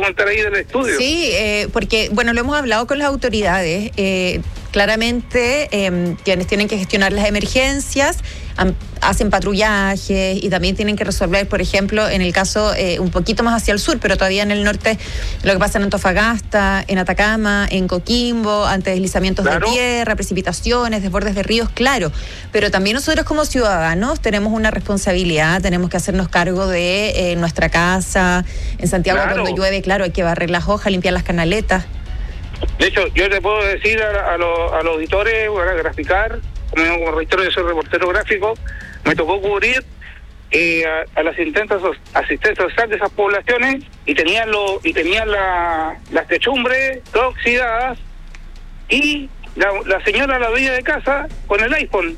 contar ahí del estudio. Sí, porque, bueno, lo hemos hablado con las autoridades. Claramente, quienes tienen que gestionar las emergencias hacen patrullajes y también tienen que resolver, por ejemplo, en el caso un poquito más hacia el sur, pero todavía en el norte, lo que pasa en Antofagasta, en Atacama, en Coquimbo, ante deslizamientos de tierra, precipitaciones, desbordes de ríos, claro. Pero también nosotros como ciudadanos tenemos una responsabilidad, tenemos que hacernos cargo de nuestra casa. En Santiago, cuando llueve, claro, hay que barrer las hojas, limpiar las canaletas. De hecho, yo le puedo decir a los auditores, para graficar, como reitero, yo soy reportero gráfico, me tocó cubrir a las asistencia social de esas poblaciones y tenían las techumbres todas oxidadas y la señora la veía de casa con el iPhone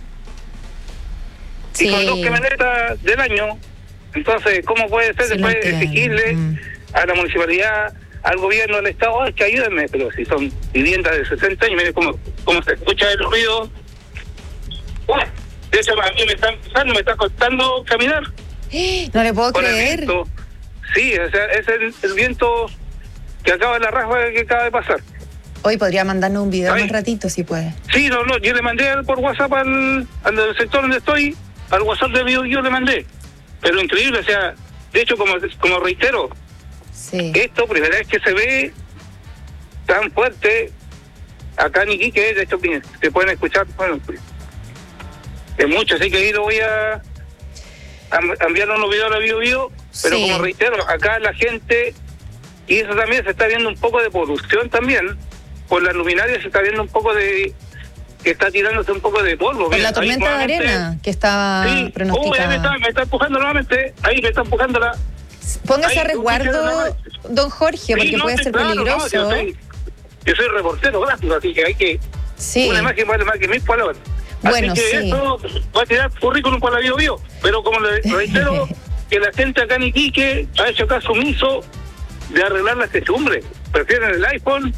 y con 2 camionetas del año. Entonces, ¿cómo puede ser después exigirle a la municipalidad, al gobierno del Estado, que ayúdenme? Pero si son viviendas de 60 años, mire cómo se escucha el ruido. De hecho, a mí me está costando caminar. No le puedo creer. Sí, o sea, es el viento que acaba la ráfaga que acaba de pasar. Hoy podría mandarnos un video más ratito, si puede. Sí, no, yo le mandé por WhatsApp al sector donde estoy, al WhatsApp de yo le mandé. Pero increíble, o sea, de hecho, como reitero, esto primera vez que se ve tan fuerte acá en Iquique. De hecho, se pueden escuchar, bueno, es mucho, así que ahí lo voy a enviar unos videos a la Bio, pero como reitero, acá la gente, y eso también se está viendo un poco de polución también, por las luminarias se está viendo un poco de, que está tirándose un poco de polvo. Por la tormenta de arena que estaba pronosticada. Me está empujando nuevamente, ahí me está empujando la... Póngase a resguardo, don Jorge, porque puede ser peligroso. Yo soy reportero gráfico, así que hay que... Una imagen vale más que 1000 palabras. Bueno, así que eso va a tirar currículum para la Bio, pero como le reitero, que la gente acá en Iquique ha hecho caso omiso de arreglar las techumbres. Prefieren el iPhone,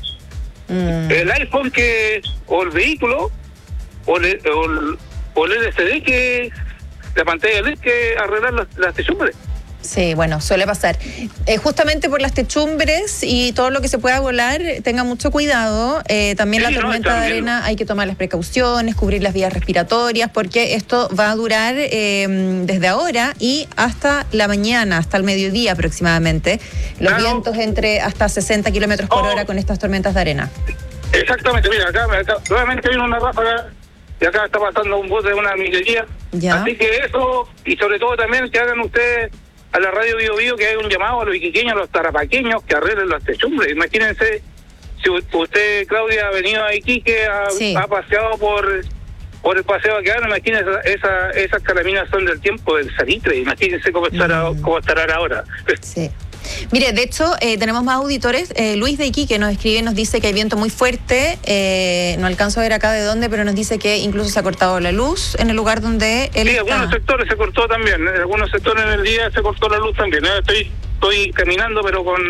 o el vehículo, o el LCD, que la pantalla LED, que arreglar las techumbres. Sí, bueno, suele pasar. Justamente por las techumbres y todo lo que se pueda volar, tenga mucho cuidado. También la tormenta de arena, hay que tomar las precauciones, cubrir las vías respiratorias, porque esto va a durar desde ahora y hasta la mañana, hasta el mediodía aproximadamente. Los vientos entre hasta 60 kilómetros por hora con estas tormentas de arena. Exactamente, mira, acá nuevamente viene una ráfaga y acá está pasando un bote de una minería. Así que eso, y sobre todo también que hagan ustedes a la radio Bio, que hay un llamado a los iquiqueños, a los tarapaqueños, que arreglen las techumbres. Imagínense, si usted, Claudia, ha venido a Iquique, ha paseado por el paseo a quedar, imagínense, esas calaminas son del tiempo del salitre, imagínense cómo estará ahora. Sí. Mire, de hecho, tenemos más auditores. Luis de Iquique nos escribe, nos dice que hay viento muy fuerte. No alcanzo a ver acá de dónde, pero nos dice que incluso se ha cortado la luz en el lugar donde él está. Algunos sectores se cortó también. En algunos sectores en el día se cortó la luz también. Estoy caminando, pero con...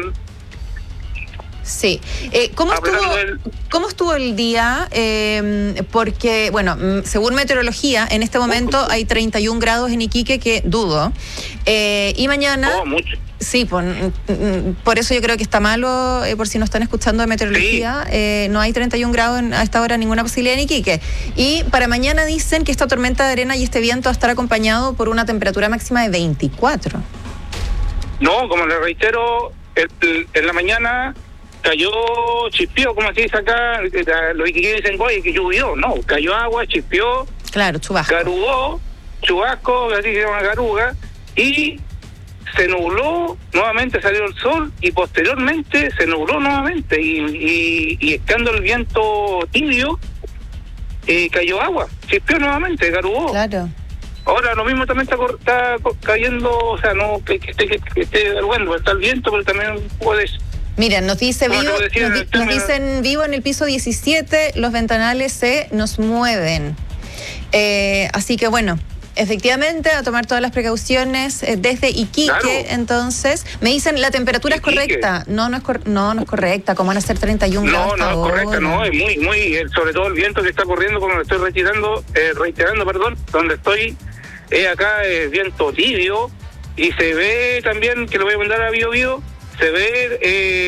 Sí. ¿Cómo estuvo el día? Porque, bueno, según meteorología, en este momento hay 31 grados en Iquique, que dudo. Y mañana... mucho. Sí, por eso yo creo que está malo, por si no están escuchando de meteorología, no hay 31 grados a esta hora, ninguna posibilidad en Iquique. Y para mañana dicen que esta tormenta de arena y este viento va a estar acompañado por una temperatura máxima de 24. No, como le reitero, en la mañana cayó, chispeó, como se dice acá, los iquiqueños dicen, oye, que llovió. No, cayó agua, chispeó. Claro, chubasco. Garugó, chubasco, así se llama garuga, y se nubló, nuevamente salió el sol y posteriormente se nubló nuevamente y estando el viento tibio, cayó agua, chispeó nuevamente, garugó. Claro. Ahora lo mismo también está cayendo, o sea, no que esté bueno, está el viento, pero también puede... Mira, nos dice Vivo, nos dicen Vivo en el piso 17, los ventanales nos mueven. Así que bueno, efectivamente, a tomar todas las precauciones desde Iquique. Entonces, me dicen, la temperatura es correcta. No es correcta. ¿Cómo van a ser 31 grados? No es correcta, no. Es muy, sobre todo el viento que está corriendo, como lo estoy reiterando, donde estoy, acá es viento tibio, y se ve también, que lo voy a mandar a Bio, se ve